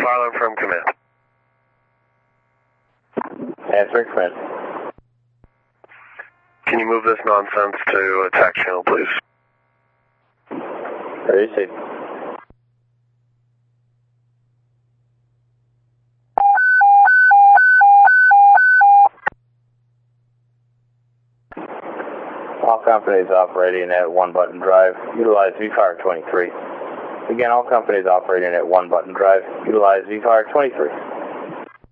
Fire alarm from command. Answering command. Can you move this nonsense to attack channel, please? Ready, safe. All companies operating at One Button Drive, utilize VFire 23. Again, all companies operating at One Button Drive, utilize VFire 23.